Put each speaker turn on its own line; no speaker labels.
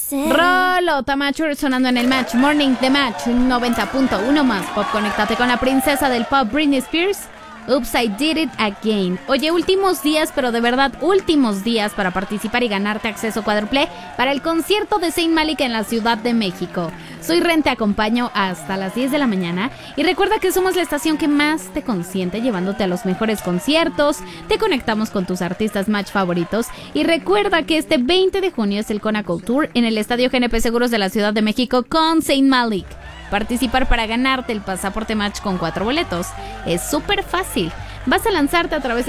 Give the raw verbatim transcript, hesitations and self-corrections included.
Rolo Tamacho sonando en el Match Morning de Match noventa punto uno más pop. Conéctate con la princesa del pop Britney Spears. Oops, I did it again. Oye, últimos días, pero de verdad últimos días para participar y ganarte acceso cuádruple para el concierto de Zayn Malik en la Ciudad de México. Soy Ren, te acompaño hasta las diez de la mañana y recuerda que somos la estación que más te consiente, llevándote a los mejores conciertos. Te conectamos con tus artistas Match favoritos y recuerda que este veinte de junio es el Conaco Tour en el Estadio G N P Seguros de la Ciudad de México con Zayn Malik. Participar para ganarte el pasaporte Match con cuatro boletos es súper fácil. Vas a lanzarte a través de